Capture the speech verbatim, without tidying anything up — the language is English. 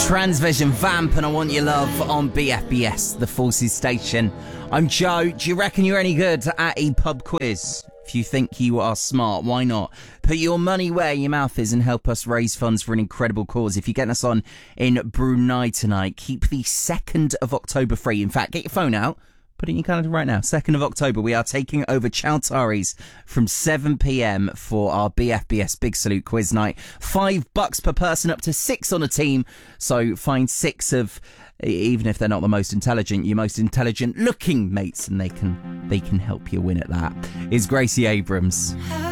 Transvision Vamp and I Want Your Love on B F B S, the Forces Station. I'm Joe. Do you reckon you're any good at a pub quiz? If you think you are smart, why not? Put your money where your mouth is and help us raise funds for an incredible cause. If you're getting us on in Brunei tonight, keep the second of October free. In fact, get your phone out. Put it in your calendar right now. second of October, we are taking over Chowtaris from seven p.m. for our B F B S Big Salute Quiz Night. Five bucks per person, up to six on a team. So find six of, even if they're not the most intelligent, your most intelligent looking mates, and they can they can help you win at that. Is Gracie Abrams.